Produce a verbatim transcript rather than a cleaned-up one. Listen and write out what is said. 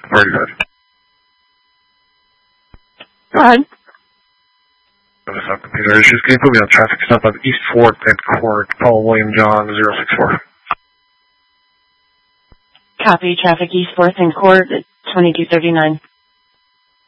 Very good. Go ahead. There's some computer issues. Can you put me on traffic stop on East fourth and Court? Call William John zero six four. Copy. Traffic East fourth and Court at twenty-two thirty-nine.